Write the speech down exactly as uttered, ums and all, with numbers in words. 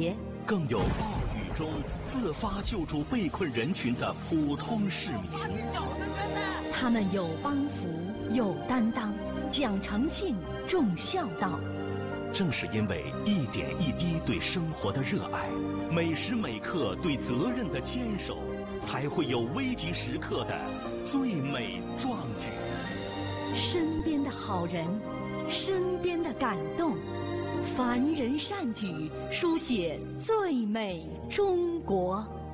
节， 更有暴雨中自发救助被困人群的普通市民。 他们有帮扶，有担当，讲诚信，重孝道。 正是因为一点一滴对生活的热爱，每时每刻对责任的坚守，才会有危急时刻的最美壮举。 身边的好人，身边的感动，凡人善举，书写最美中国。